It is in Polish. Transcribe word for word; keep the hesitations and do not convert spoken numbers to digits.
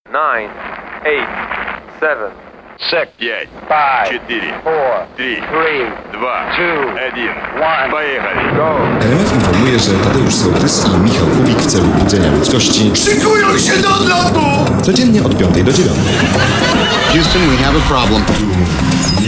nine, eight, seven, six, пять, five, четыре, four, три, three, два, two, один. one. Pojechali. go! R M F informuje, że Tadeusz Sołtys i Michał Kubik w celu budzenia ludzkości Szykują się do odlotu! codziennie od piątej do dziewiątej. Houston, we have a problem.